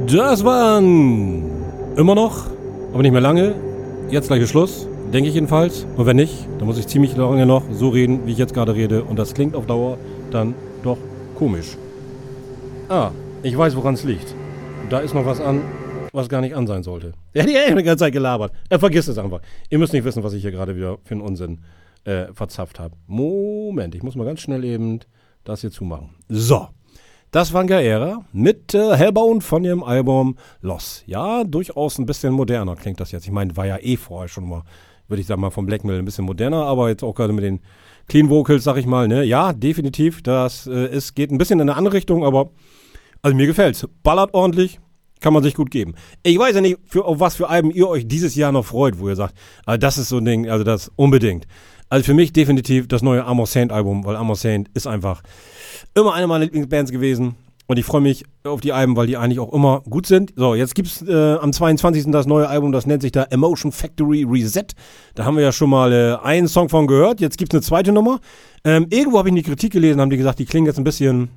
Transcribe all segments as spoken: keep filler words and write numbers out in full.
Das waren immer noch, aber nicht mehr lange. Jetzt gleich Schluss, denke ich jedenfalls. Und wenn nicht, dann muss ich ziemlich lange noch so reden, wie ich jetzt gerade rede. Und das klingt auf Dauer dann doch komisch. Ah, ich weiß, woran es liegt. Da ist noch was an, was gar nicht an sein sollte. Der hätte ja eh die ganze Zeit gelabert. Er vergisst es einfach. Ihr müsst nicht wissen, was ich hier gerade wieder für einen Unsinn äh, verzapft habe. Moment, ich muss mal ganz schnell eben das hier zumachen. So. Das war Gaera mit äh, Hellbound von ihrem Album Loss. Ja, durchaus ein bisschen moderner klingt das jetzt. Ich meine, war ja eh vorher schon mal, würde ich sagen mal, vom Blackmail ein bisschen moderner, aber jetzt auch gerade mit den Clean Vocals, sag ich mal, ne? Ja, definitiv. Das äh, ist, geht ein bisschen in eine andere Richtung, aber also mir gefällt's. Ballert ordentlich, kann man sich gut geben. Ich weiß ja nicht, für, auf was für Alben ihr euch dieses Jahr noch freut, wo ihr sagt, also das ist so ein Ding, also das unbedingt. Also für mich definitiv das neue Amor Saint Album, weil Amor Saint ist einfach immer eine meiner Lieblingsbands gewesen. Und ich freue mich auf die Alben, weil die eigentlich auch immer gut sind. So, jetzt gibt's äh, am zweiundzwanzigsten das neue Album, das nennt sich da Emotion Factory Reset. Da haben wir ja schon mal äh, einen Song von gehört. Jetzt gibt's eine zweite Nummer. Ähm, irgendwo habe ich in die Kritik gelesen, haben die gesagt, die klingen jetzt ein bisschen,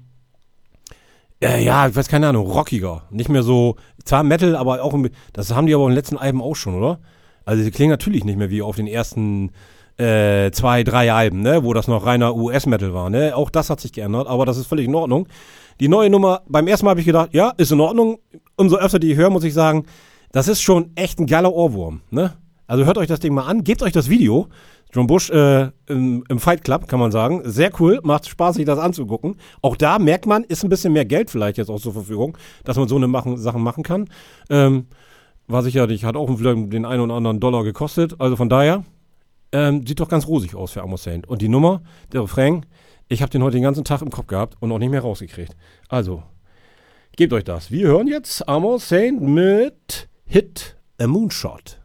äh, ja, ich weiß keine Ahnung, rockiger. Nicht mehr so, zwar Metal, aber auch, ein, das haben die aber in den letzten Alben auch schon, oder? Also sie klingen natürlich nicht mehr wie auf den ersten Äh, zwei, drei Alben, ne, wo das noch reiner U S-Metal war, ne, auch das hat sich geändert, aber das ist völlig in Ordnung. Die neue Nummer, beim ersten Mal habe ich gedacht, ja, ist in Ordnung, umso öfter die ich höre, muss ich sagen, das ist schon echt ein geiler Ohrwurm, ne, also hört euch das Ding mal an, gebt euch das Video, John Bush äh, im, im Fight Club, kann man sagen, sehr cool, macht Spaß, sich das anzugucken, auch da merkt man, ist ein bisschen mehr Geld vielleicht jetzt auch zur Verfügung, dass man so eine machen, Sachen machen kann, ähm, war sicherlich, hat auch vielleicht den einen oder anderen Dollar gekostet, also von daher, Ähm, sieht doch ganz rosig aus für Amor Saint. Und die Nummer, der Refrain, ich habe den heute den ganzen Tag im Kopf gehabt und auch nicht mehr rausgekriegt. Also, gebt euch das. Wir hören jetzt Amor Saint mit Hit a Moonshot.